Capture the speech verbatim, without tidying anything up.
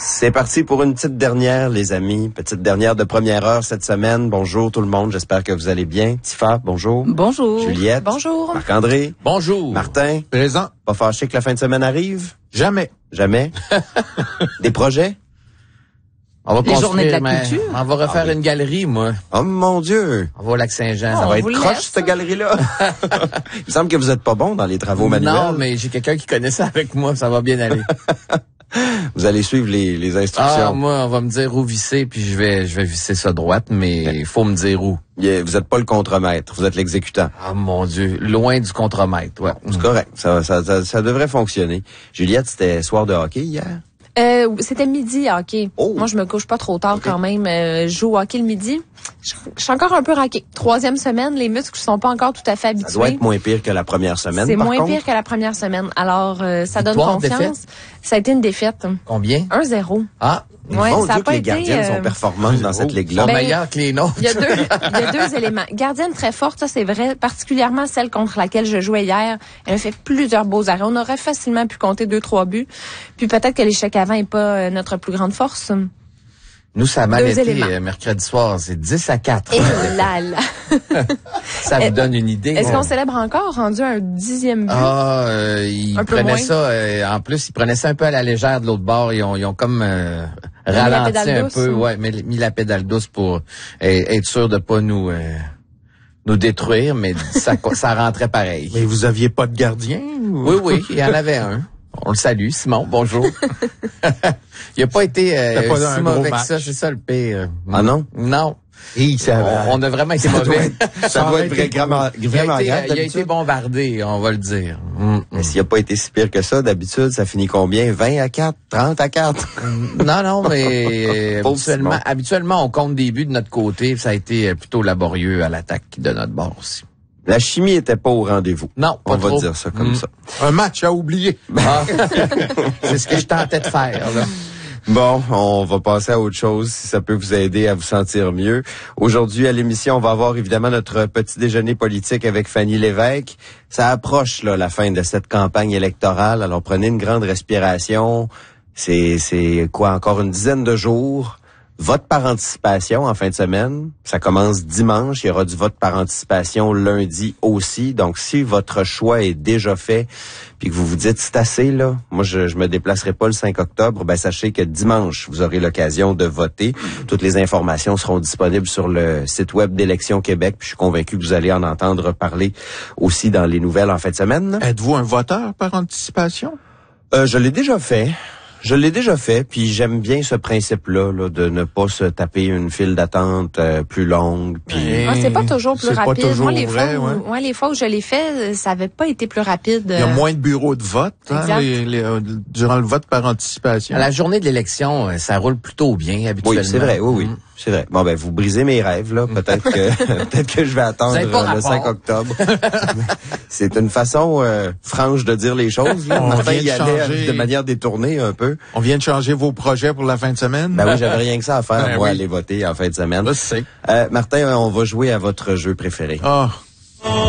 C'est parti pour une petite dernière, les amis. Petite dernière de première heure cette semaine. Bonjour tout le monde, j'espère que vous allez bien. Tifa, bonjour. Bonjour. Juliette. Bonjour. Marc-André. Bonjour. Martin. Présent. Pas fâché que la fin de semaine arrive? Jamais. Jamais? Des projets? On va Les journées de la mais culture. On va refaire Ah oui. une galerie, moi. Oh mon Dieu! On va au Lac-Saint-Jean. Ça On va vous être croche, laisse. cette galerie-là. Il me semble que vous êtes pas bon dans les travaux manuels. Non, mais j'ai quelqu'un qui connaît ça avec moi, ça va bien aller. Vous allez suivre les, les instructions. Ah, moi, on va me dire où visser, puis je vais je vais visser ça droite, mais il faut me dire où. Yeah, vous êtes pas le contremaître, vous êtes l'exécutant. Ah, mon Dieu, loin du contremaître, ouais. C'est correct, ça, ça, ça, ça devrait fonctionner. Juliette, c'était soir de hockey hier? Euh, c'était midi hockey. Oh. Moi, je me couche pas trop tard Okay. quand même. Euh, je joue au hockey le midi. Je, je suis encore un peu raquée. Troisième semaine, les muscles sont pas encore tout à fait habitués. Ça doit être moins pire que la première semaine, C'est par moins contre. pire que la première semaine. Alors, euh, ça donne Victoire, confiance. défaite? Ça a été une défaite. Combien? un zéro. Ah, Ouais, Mon ça a Dieu, pas que les été, gardiennes euh, sont performantes dans cette ils ligue-là. sont Ben, meilleurs que les nôtres. Il y a deux, il y a deux éléments. Gardienne très forte, ça c'est vrai, particulièrement celle contre laquelle je jouais hier. Elle a fait plusieurs beaux arrêts. On aurait facilement pu compter deux, trois buts. Puis peut-être que l'échec avant est pas euh, notre plus grande force. Nous, ça a mal Deux été éléments. euh, mercredi soir. C'est dix à quatre. Et là là. Ça vous Eh, donne une idée. Est-ce Ouais. qu'on célèbre encore, rendu à un dixième but? Ah, euh, ils Un peu prenaient moins. ça, euh, en plus, ils prenaient ça un peu à la légère de l'autre bord. Ils ont, ils ont comme euh, la ralenti pédale un douce, peu, hein. ouais, mais mis la pédale douce pour euh, être sûr de pas nous euh, nous détruire, mais ça, ça rentrait pareil. Mais vous aviez pas de gardien? Ou... Oui, oui, il y en avait un. On le salue, Simon, bonjour. Il a pas été euh, C'était pas un si gros mauvais que match. ça, c'est ça le pire. Ah non? Non. Et ça, On, on a vraiment été Ça doit mauvais. être, ça doit être vraiment, Il a vraiment été, grave il a été d'habitude. bombardé, on va le dire. Mm, mm. Mais s'il n'a pas été si pire que ça, d'habitude, ça finit combien? vingt à quatre? trente à quatre? Non, non, mais euh, Pauvre habituellement, Simon. habituellement, on compte des buts de notre côté. Ça a été euh, plutôt laborieux à l'attaque de notre bord aussi. La chimie était pas au rendez-vous. Non, pas On va trop. dire ça comme Mm. ça. Un match à oublier. Ah. C'est ce que je tentais de faire, là. Bon, on va passer à autre chose si ça peut vous aider à vous sentir mieux. Aujourd'hui, à l'émission, on va avoir évidemment notre petit déjeuner politique avec Fanny Lévesque. Ça approche là la fin de cette campagne électorale. Alors prenez une grande respiration. C'est c'est quoi, encore une dizaine de jours. Vote par anticipation en fin de semaine. Ça commence dimanche. Il y aura du vote par anticipation lundi aussi. Donc, si votre choix est déjà fait, puis que vous vous dites c'est assez là, moi je je me déplacerai pas le cinq octobre, ben sachez que dimanche vous aurez l'occasion de voter. Toutes les informations seront disponibles sur le site web d'Élections Québec. Puis je suis convaincu que vous allez en entendre parler aussi dans les nouvelles en fin de semaine. Êtes-vous un voteur par anticipation? Euh, je l'ai déjà fait. Je l'ai déjà fait, puis j'aime bien ce principe-là, là, de ne pas se taper une file d'attente euh, plus longue. Puis Ouais. Moi, c'est pas toujours plus C'est pas rapide. toujours Moi, les vrai, fois, où, ouais. ouais, les fois où je l'ai fait, ça avait pas été plus rapide. Il y a moins de bureaux de vote hein, Exact. les, les, euh, durant le vote par anticipation. À la journée de l'élection, euh, ça roule plutôt bien, habituellement. oui, c'est vrai, oui, oui, Mm. c'est vrai. Bon, ben vous brisez mes rêves, là. Peut-être que peut-être que je vais attendre Vous avez pas euh, le rapport. cinq octobre. C'est une façon euh, franche de dire les choses. Là. On Martin vient y de allait changer. de manière détournée un peu. On vient de changer vos projets pour la fin de semaine? Ben oui, j'avais rien que ça à faire, Ben moi, oui. aller voter en fin de semaine. Je sais. Euh, Martin, on va jouer à votre jeu préféré. Ah.